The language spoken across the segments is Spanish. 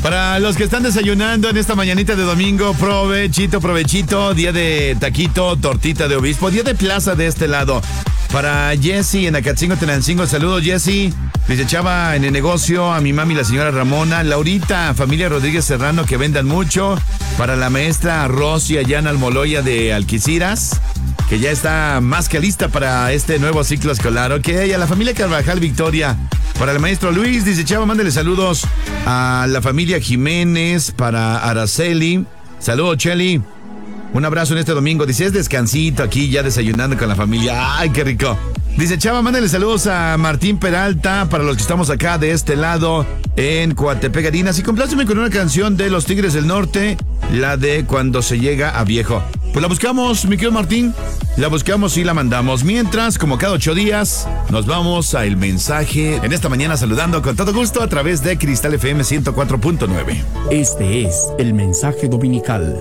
Para los que están desayunando en esta mañanita de domingo, provechito, día de taquito, tortita de obispo, día de plaza de este lado. Para Jessy en Acatzingo, Tenancingo, saludos Jessy. Dice Chava en el negocio, a mi mami la señora Ramona, Laurita, familia Rodríguez Serrano, que vendan mucho. Para la maestra Rosy allá en Almoloya de Alquiciras, que ya está más que lista para este nuevo ciclo escolar. Ok, a la familia Carvajal Victoria. Para el maestro Luis, dice Chava, mándale saludos a la familia Jiménez, para Araceli. Saludos, Cheli. Un abrazo en este domingo. Dice, es descansito aquí, ya desayunando con la familia. ¡Ay, qué rico! Dice Chava, mándale saludos a Martín Peralta, para los que estamos acá de este lado en Coatepec, Harinas. Y compláceme con una canción de Los Tigres del Norte, la de Cuando se llega a viejo. Pues la buscamos, mi querido Martín. La buscamos y la mandamos. Mientras, como cada 8 días, nos vamos a el mensaje. En esta mañana saludando con todo gusto a través de Cristal FM 104.9. Este es el mensaje dominical.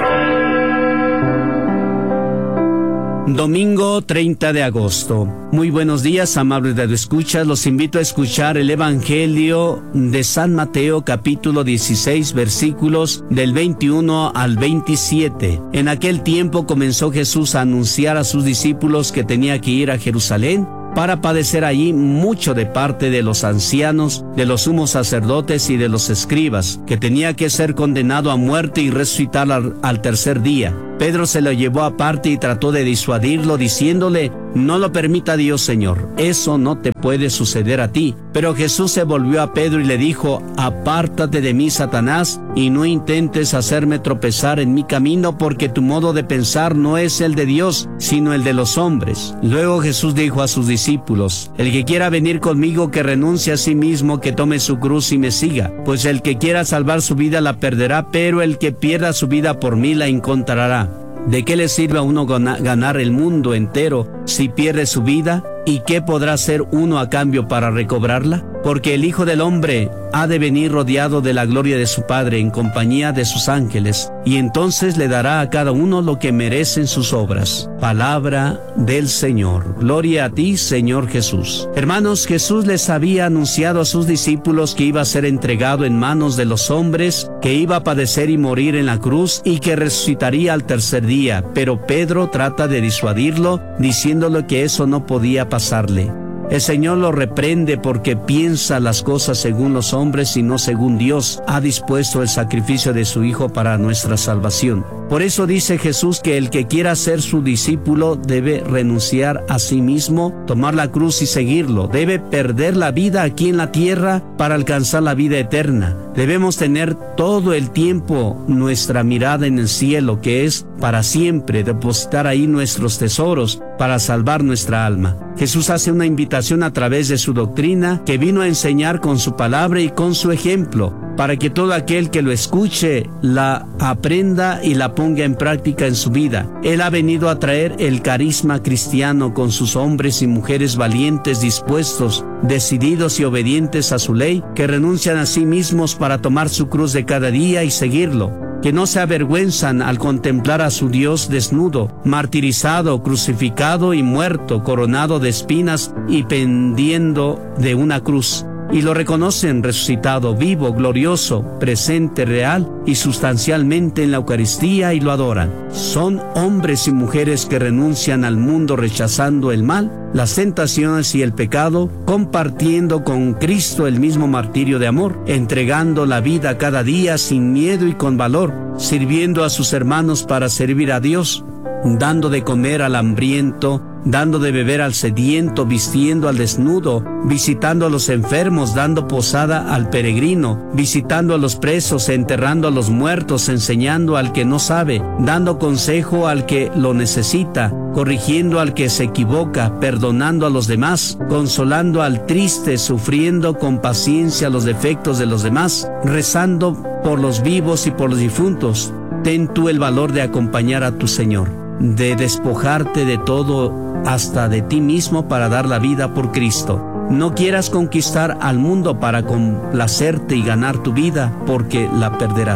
Domingo 30 de agosto. Muy buenos días, amables radioescuchas. Los invito a escuchar el Evangelio de San Mateo, capítulo 16, versículos del 21 al 27. En aquel tiempo comenzó Jesús a anunciar a sus discípulos que tenía que ir a Jerusalén para padecer allí mucho de parte de los ancianos, de los sumos sacerdotes y de los escribas, que tenía que ser condenado a muerte y resucitar al tercer día. Pedro se lo llevó aparte y trató de disuadirlo, diciéndole, no lo permita Dios, Señor, eso no te puede suceder a ti. Pero Jesús se volvió a Pedro y le dijo, apártate de mí, Satanás, y no intentes hacerme tropezar en mi camino, porque tu modo de pensar no es el de Dios, sino el de los hombres. Luego Jesús dijo a sus discípulos, el que quiera venir conmigo, que renuncie a sí mismo, que tome su cruz y me siga. Pues el que quiera salvar su vida la perderá, pero el que pierda su vida por mí la encontrará. ¿De qué le sirve a uno ganar el mundo entero si pierde su vida? ¿Y qué podrá hacer uno a cambio para recobrarla? Porque el Hijo del Hombre ha de venir rodeado de la gloria de su Padre en compañía de sus ángeles, y entonces le dará a cada uno lo que merecen sus obras. Palabra del Señor. Gloria a ti, Señor Jesús. Hermanos, Jesús les había anunciado a sus discípulos que iba a ser entregado en manos de los hombres, que iba a padecer y morir en la cruz y que resucitaría al tercer día. Pero Pedro trata de disuadirlo, diciéndole que eso no podía pasarle. El Señor lo reprende porque piensa las cosas según los hombres y no según Dios ha dispuesto el sacrificio de su Hijo para nuestra salvación. Por eso dice Jesús que el que quiera ser su discípulo debe renunciar a sí mismo, tomar la cruz y seguirlo. Debe perder la vida aquí en la tierra para alcanzar la vida eterna. Debemos tener todo el tiempo nuestra mirada en el cielo, que es para siempre, depositar ahí nuestros tesoros para salvar nuestra alma. Jesús hace una invitación a través de su doctrina, que vino a enseñar con su palabra y con su ejemplo, para que todo aquel que lo escuche la aprenda y la ponga en práctica en su vida. Él ha venido a traer el carisma cristiano con sus hombres y mujeres valientes, dispuestos, decididos y obedientes a su ley, que renuncian a sí mismos para tomar su cruz de cada día y seguirlo, que no se avergüenzan al contemplar a su Dios desnudo, martirizado, crucificado y muerto, coronado de espinas y pendiendo de una cruz, y lo reconocen resucitado, vivo, glorioso, presente, real y sustancialmente en la Eucaristía y lo adoran. Son hombres y mujeres que renuncian al mundo rechazando el mal, las tentaciones y el pecado, compartiendo con Cristo el mismo martirio de amor, entregando la vida cada día sin miedo y con valor, sirviendo a sus hermanos para servir a Dios, dando de comer al hambriento, dando de beber al sediento, vistiendo al desnudo, visitando a los enfermos, dando posada al peregrino, visitando a los presos, enterrando a los muertos, enseñando al que no sabe, dando consejo al que lo necesita, corrigiendo al que se equivoca, perdonando a los demás, consolando al triste, sufriendo con paciencia los defectos de los demás, rezando por los vivos y por los difuntos. Ten tú el valor de acompañar a tu Señor, de despojarte de todo, hasta de ti mismo, para dar la vida por Cristo. No quieras conquistar al mundo para complacerte y ganar tu vida, porque la perderás.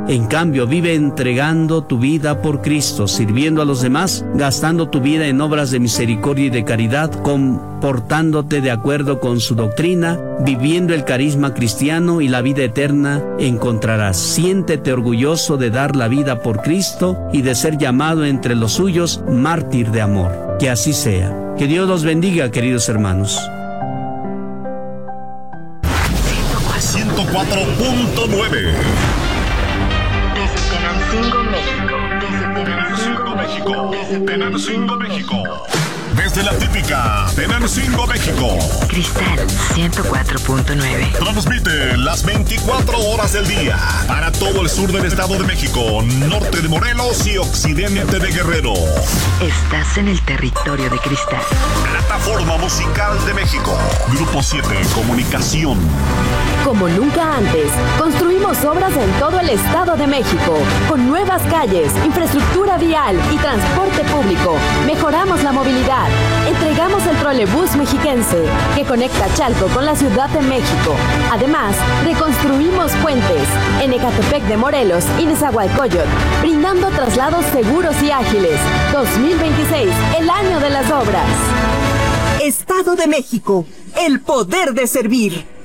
En cambio, vive entregando tu vida por Cristo, sirviendo a los demás, gastando tu vida en obras de misericordia y de caridad, comportándote de acuerdo con su doctrina, viviendo el carisma cristiano, y la vida eterna encontrarás. Siéntete orgulloso de dar la vida por Cristo y de ser llamado entre los suyos mártir de amor. Que así sea. Que Dios los bendiga, queridos hermanos. 104.9. Tenancingo, México. Desde la típica Tenancingo, México. Cristal 104.9. Transmite las 24 horas del día para todo el sur del Estado de México, norte de Morelos y occidente de Guerrero. Estás en el territorio de Cristal. Plataforma Musical de México. Grupo 7 Comunicación. Como nunca antes, construimos obras en todo el Estado de México, con nuevas calles, infraestructura vial y transporte público. Mejoramos la movilidad. Entregamos el trolebús mexiquense, que conecta Chalco con la Ciudad de México. Además, reconstruimos puentes en Ecatepec de Morelos y Nezahualcóyotl, brindando traslados seguros y ágiles. 2026, el año de las obras. Estado de México, el poder de servir.